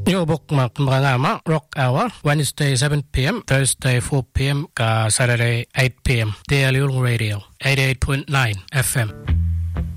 Yo bokmak mga Rock Hour, Wednesday 7 p.m., Thursday 4 p.m., Saturday 8 p.m. Daily Radio, 88.9 FM.